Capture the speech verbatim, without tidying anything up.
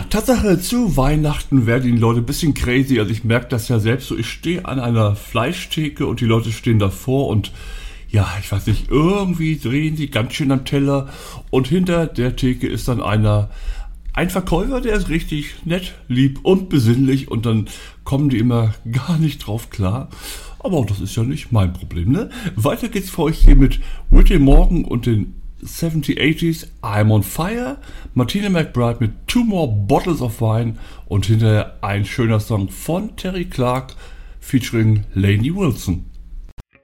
Tatsache, zu Weihnachten werden die Leute ein bisschen crazy. Also ich merke das ja selbst so. Ich stehe an einer Fleischtheke und die Leute stehen davor und ja, ich weiß nicht, irgendwie drehen die ganz schön am Teller und hinter der Theke ist dann einer, ein Verkäufer, der ist richtig nett, lieb und besinnlich und dann kommen die immer gar nicht drauf klar. Aber das ist ja nicht mein Problem, ne? Weiter geht's für euch hier mit Whitney Morgan und den seventies, eighties, I'm on Fire, Martina McBride mit Two More Bottles of Wine und hinterher ein schöner Song von Terry Clark featuring Lainey Wilson.